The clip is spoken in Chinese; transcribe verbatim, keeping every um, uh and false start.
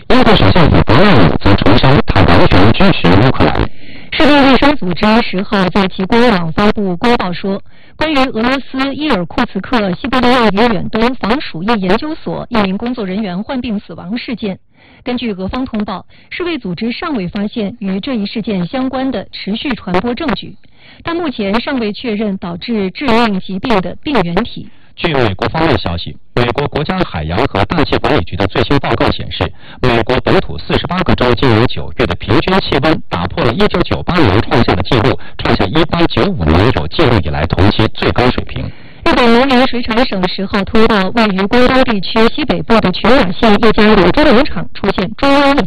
英国首相里伯纳姆则重申他完全支持乌克兰。 世界卫生组织十号在其官网发布公报说，关于俄罗斯伊尔库茨克西伯利亚野远东防鼠疫研究所一名工作人员患病死亡事件，根据俄方通报，世卫组织尚未发现与这一事件相关的持续传播证据，但目前尚未确认导致致命疾病的病原体。 据美国方面消息，美国国家海洋和大气管理局的最新报告显示，美国本土四十八个州今年九月的平均气温打破了一九九八年创下的纪录，创下一八九五年有记录以来同期最高水平。 日本农林水产省十号通报，位于关东地区西北部的群马县一家柳州农场出现猪瘟疫